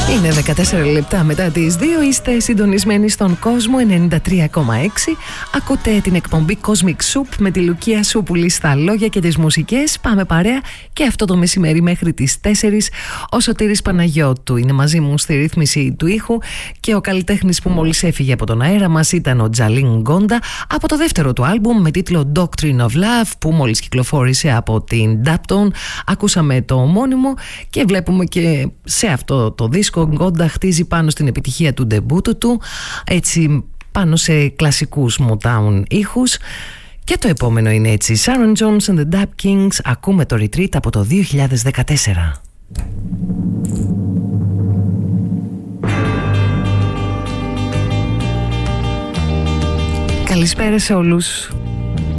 Είναι 14 λεπτά μετά τις 2, είστε συντονισμένοι στον κόσμο 93,6. Ακούτε την εκπομπή Cosmic Soup με τη Λουκία Σούπουλη στα λόγια και τις μουσικές. Πάμε παρέα και αυτό το μεσημέρι μέχρι τις 4. Ο Σωτήρης Παναγιώτου είναι μαζί μου στη ρύθμιση του ήχου και ο καλλιτέχνης που μόλις έφυγε από τον αέρα μας ήταν ο Τζαλίν Γκόντα από το δεύτερο του άλμπουμ με τίτλο Doctrine of Love, που μόλις κυκλοφόρησε από την Dapton. Ακούσαμε το ομώνυμο και βλέπουμε και σε αυτό το δίσκο ο Γκόντα χτίζει πάνω στην επιτυχία του ντεμπούτου του, έτσι πάνω σε κλασικούς Motown ήχους. Και το επόμενο είναι έτσι, Sharon Jones and the Dap Kings. Ακούμε το Retreat από το 2014. Καλησπέρα σε όλους.